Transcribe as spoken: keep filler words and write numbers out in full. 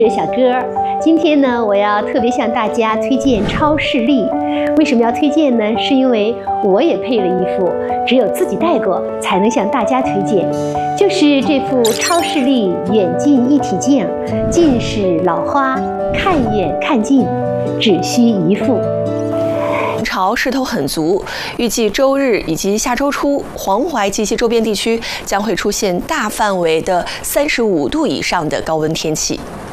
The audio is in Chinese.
小哥，今天呢，我要特别向大家推荐超视力。为什么要推荐呢？是因为我也配了一副，只有自己戴过才能向大家推荐，就是这副超视力远近一体镜，近视老花，看远看近，只需一副。 潮势头很足，预计周日以及下周初，黄淮及其周边地区将会出现大范围的三十五度以上的高温天气。